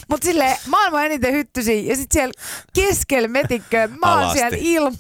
Mut silleen maailman eniten hyttysiä ja sit siellä keskellä metikköä mä oon siellä ilman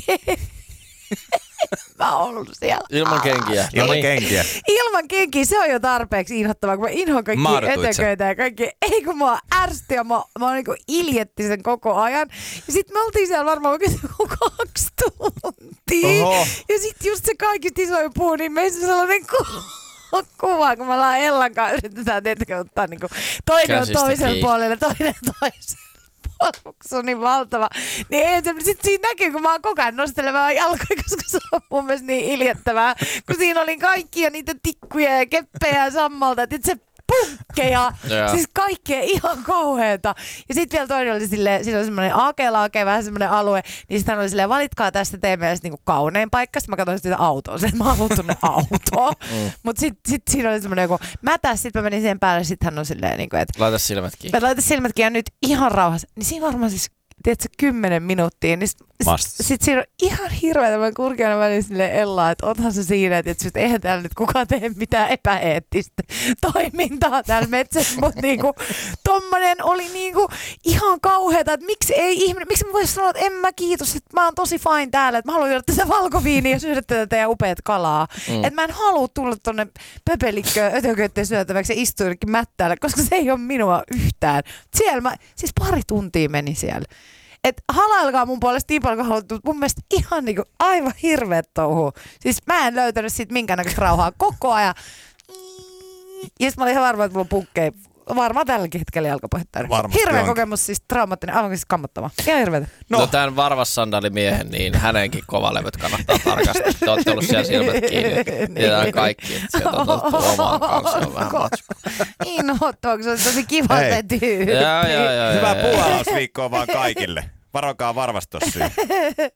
mä oon ollut siellä. Ilman kenkiä. Ilman kenkiä, se on jo tarpeeksi inhottavaa, kun mä inhoan kaikki eteköitä ja kaikki. Ei kun mua ärsytti ja mä niinku iljetti sen koko ajan. Ja sit me oltiin siellä varmaan oikein 2 tuntia. Oho. Ja sit just se kaikista isoin puu, niin meissä sellainen kuva, kun me ollaan Ellan kanssa yritetään tietenkin ottaa niinku toinen on toisella puolella, toinen toisella. Se on niin valtava. Niin sitten siinä näkyy, kun mä oon koko ajan nostelemaan jalkoja, koska se on mun mielestä niin iljettävää. Kun siinä oli kaikkia niitä tikkuja ja keppejä ja sammalta, että se punkkeja. Siis kaikkea ihan kauheeta. Ja sitten vielä toinen oli silleen, siinä oli semmoinen aakea, vähän semmoinen alue, niin sitten hän oli silleen, valitkaa tästä teidän mielestä niinku kaunein paikka. Sitten mä katsoin sitä autoa, että mä haluan tuonne autoon. Mutta sitten siinä oli semmoinen joku mätäs, sitten mä menin siihen päälle, sitten hän on silleen, niinku, että laita silmät kiinni. Laita silmät kiinni ja nyt ihan rauhassa. Niin siinä varmaan siis, tiedätkö, 10 minuuttia, niin sitten siinä on ihan hirveä tämän kurkiainen väliin silleen Ella, että onhan se siinä, että eihän täällä nyt kukaan tee mitään epäeettistä toimintaa täällä metsässä, mutta niinku tommonen oli niinku ihan kauheata, että miksi mä voisin sanoa, että en mä kiitos, että mä oon tosi fine täällä, että mä haluan juoda tätä valkoviiniä ja syödä tätä teidän upeat kalaa. Että mä en halua tulla tonne pöpelikköön ötököitten syötäväksi ja istua jonnekin mättäälle, koska se ei ole minua yhtään. Siellä siis 2 tuntia meni siellä. Että halailkaa mun puolesta niin paljon, kun haluat, mutta mun mielestä ihan niinku aivan hirveet touhuu. Siis mä en löytänyt siitä minkäännäköistä rauhaa koko ajan. Ja sit mä olin ihan varma, että mulla on punkkeja. Varmaan tälläkin hetkellä jalkapohjattain. Hirveä kokemus, siis traumaattinen, aivan siis kammottava. Ihan hirveetä. No tämän varvassandaalimiehen, niin hänenkin kovalevyt kannattaa tarkastaa. Te olette ollut siellä silmät kiinni. Tiedään kaikki, että sieltä on otettu omaan kanssa on vähän matskua. Inhottavaa, kun se on tosi kiva se tyyppi. Hyvää puualausviikkoa vaan kaikille. Varokaa varvastossyyn.